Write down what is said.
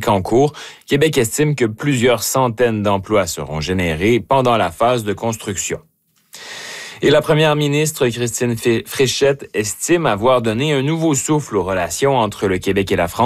économique en cours, Québec estime que plusieurs centaines d'emplois seront générés pendant la phase de construction. Et la première ministre Christine Fréchette estime avoir donné un nouveau souffle aux relations entre le Québec et la France